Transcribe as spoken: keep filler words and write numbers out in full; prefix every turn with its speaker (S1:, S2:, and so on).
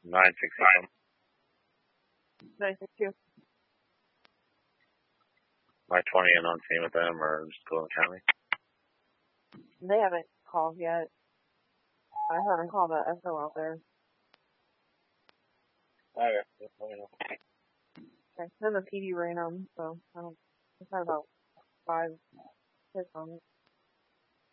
S1: nine sixty some.
S2: nine six two.
S1: My twenty and on scene with them, or just go in the county?
S2: They haven't called yet. I haven't called the S O out there.
S1: Okay, let me know.
S2: Okay. Then the P D ran them, so I don't. It's had about five hits on it.